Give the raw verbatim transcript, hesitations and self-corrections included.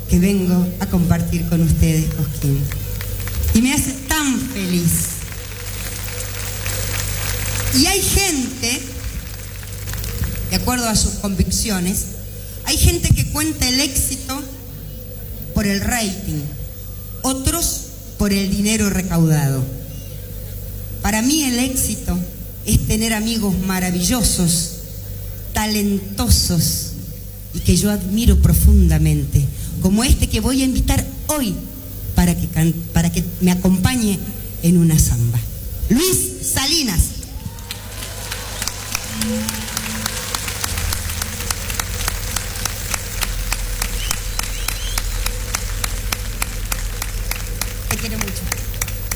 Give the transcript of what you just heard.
que vengo a compartir con ustedes, Cosquín. Y me hace tan feliz. Y hay gente, de acuerdo a sus convicciones, hay gente que cuenta el éxito por el rating, otros por el dinero recaudado. Para mí el éxito es tener amigos maravillosos, talentosos y que yo admiro profundamente, como este que voy a invitar hoy para que, para que me acompañe en una samba. Luis